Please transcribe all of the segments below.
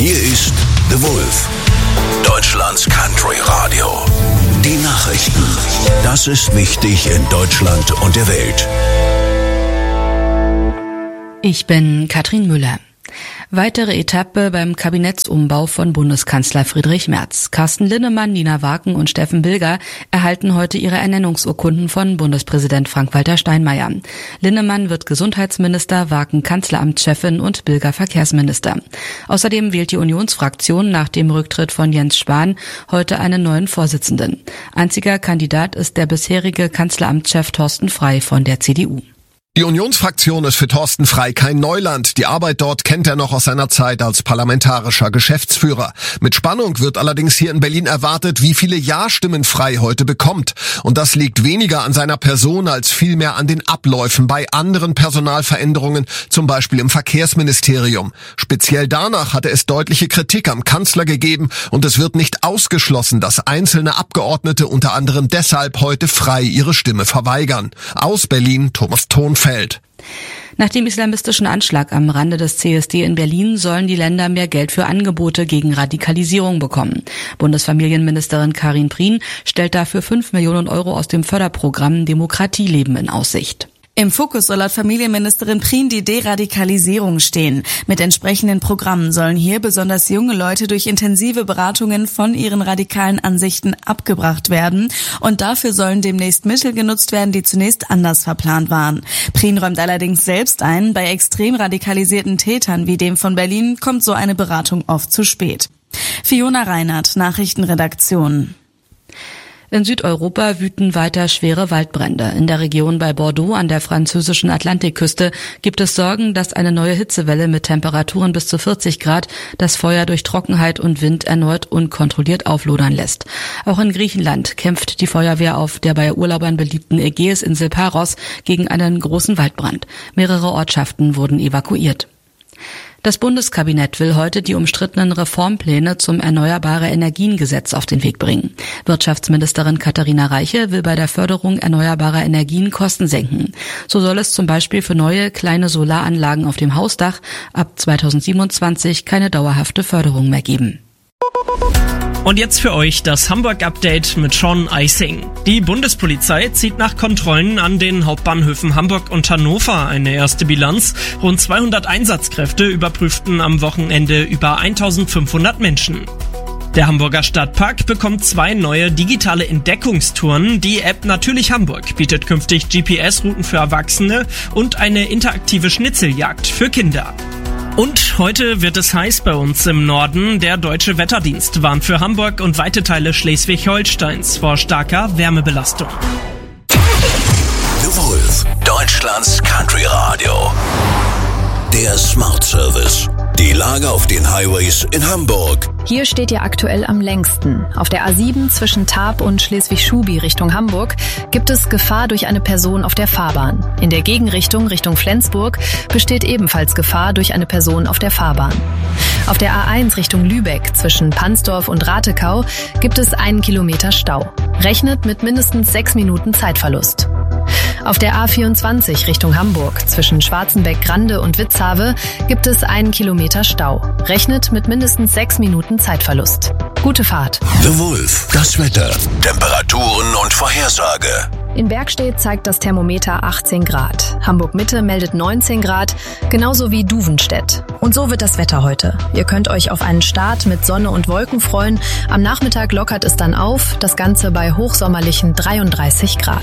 Hier ist The Wolf, Deutschlands Country Radio. Die Nachrichten. Das ist wichtig in Deutschland und der Welt. Ich bin Katrin Müller. Weitere Etappe beim Kabinettsumbau von Bundeskanzler Friedrich Merz. Carsten Linnemann, Nina Waken und Steffen Bilger erhalten heute ihre Ernennungsurkunden von Bundespräsident Frank-Walter Steinmeier. Linnemann wird Gesundheitsminister, Waken Kanzleramtschefin und Bilger Verkehrsminister. Außerdem wählt die Unionsfraktion nach dem Rücktritt von Jens Spahn heute einen neuen Vorsitzenden. Einziger Kandidat ist der bisherige Kanzleramtschef Thorsten Frey von der CDU. Die Unionsfraktion ist für Thorsten Frey kein Neuland. Die Arbeit dort kennt er noch aus seiner Zeit als parlamentarischer Geschäftsführer. Mit Spannung wird allerdings hier in Berlin erwartet, wie viele Ja-Stimmen Frey heute bekommt. Und das liegt weniger an seiner Person als vielmehr an den Abläufen bei anderen Personalveränderungen, zum Beispiel im Verkehrsministerium. Speziell danach hatte es deutliche Kritik am Kanzler gegeben und es wird nicht ausgeschlossen, dass einzelne Abgeordnete unter anderem deshalb heute Frey ihre Stimme verweigern. Aus Berlin, Thomas Thonfeld. Nach dem islamistischen Anschlag am Rande des CSD in Berlin sollen die Länder mehr Geld für Angebote gegen Radikalisierung bekommen. Bundesfamilienministerin Karin Prien stellt dafür 5 Millionen Euro aus dem Förderprogramm Demokratieleben in Aussicht. Im Fokus soll laut Familienministerin Prien die Deradikalisierung stehen. Mit entsprechenden Programmen sollen hier besonders junge Leute durch intensive Beratungen von ihren radikalen Ansichten abgebracht werden. Und dafür sollen demnächst Mittel genutzt werden, die zunächst anders verplant waren. Prien räumt allerdings selbst ein, bei extrem radikalisierten Tätern wie dem von Berlin kommt so eine Beratung oft zu spät. Fiona Reinhardt, Nachrichtenredaktion. In Südeuropa wüten weiter schwere Waldbrände. In der Region bei Bordeaux an der französischen Atlantikküste gibt es Sorgen, dass eine neue Hitzewelle mit Temperaturen bis zu 40 Grad das Feuer durch Trockenheit und Wind erneut unkontrolliert auflodern lässt. Auch in Griechenland kämpft die Feuerwehr auf der bei Urlaubern beliebten Ägäisinsel Paros gegen einen großen Waldbrand. Mehrere Ortschaften wurden evakuiert. Das Bundeskabinett will heute die umstrittenen Reformpläne zum Erneuerbare-Energien-Gesetz auf den Weg bringen. Wirtschaftsministerin Katharina Reiche will bei der Förderung erneuerbarer Energien Kosten senken. So soll es zum Beispiel für neue kleine Solaranlagen auf dem Hausdach ab 2027 keine dauerhafte Förderung mehr geben. Und jetzt für euch das Hamburg-Update mit Sean Eising. Die Bundespolizei zieht nach Kontrollen an den Hauptbahnhöfen Hamburg und Hannover eine erste Bilanz. Rund 200 Einsatzkräfte überprüften am Wochenende über 1500 Menschen. Der Hamburger Stadtpark bekommt 2 neue digitale Entdeckungstouren. Die App Natürlich Hamburg bietet künftig GPS-Routen für Erwachsene und eine interaktive Schnitzeljagd für Kinder. Und heute wird es heiß bei uns im Norden. Der Deutsche Wetterdienst warnt für Hamburg und weite Teile Schleswig-Holsteins vor starker Wärmebelastung. The Wolf, Deutschlands Country Radio. Der Smart Service. Die Lage auf den Highways in Hamburg. Hier steht ihr aktuell am längsten. Auf der A7 zwischen Tarp und Schleswig-Schubi Richtung Hamburg gibt es Gefahr durch eine Person auf der Fahrbahn. In der Gegenrichtung Richtung Flensburg besteht ebenfalls Gefahr durch eine Person auf der Fahrbahn. Auf der A1 Richtung Lübeck zwischen Pansdorf und Ratekau gibt es 1 Kilometer Stau. Rechnet mit mindestens 6 Minuten Zeitverlust. Auf der A24 Richtung Hamburg zwischen Schwarzenbeck-Grande und Witzhave gibt es 1 Kilometer Stau. Rechnet mit mindestens 6 Minuten Zeitverlust. Gute Fahrt. The Wolf, das Wetter, Temperaturen und Vorhersage. In Bergstedt zeigt das Thermometer 18 Grad. Hamburg-Mitte meldet 19 Grad, genauso wie Duvenstedt. Und so wird das Wetter heute. Ihr könnt euch auf einen Start mit Sonne und Wolken freuen. Am Nachmittag lockert es dann auf, das Ganze bei hochsommerlichen 33 Grad.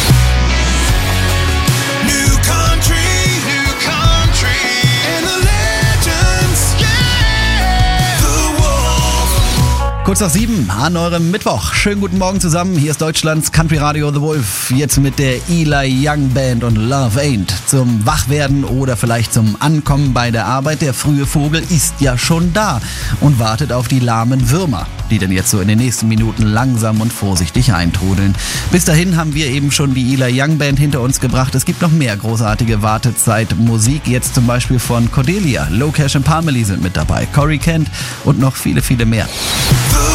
Kurz nach 7 an eurem Mittwoch. Schönen guten Morgen zusammen. Hier ist Deutschlands Country Radio The Wolf. Jetzt mit der Eli Young Band und Love Ain't. Zum Wachwerden oder vielleicht zum Ankommen bei der Arbeit. Der frühe Vogel ist ja schon da und wartet auf die lahmen Würmer, die dann jetzt so in den nächsten Minuten langsam und vorsichtig eintrudeln. Bis dahin haben wir eben schon die Eli Young Band hinter uns gebracht. Es gibt noch mehr großartige Wartezeit-Musik. Jetzt zum Beispiel von Cordelia. Low Cash und Parmalee sind mit dabei. Corey Kent und noch viele, viele mehr.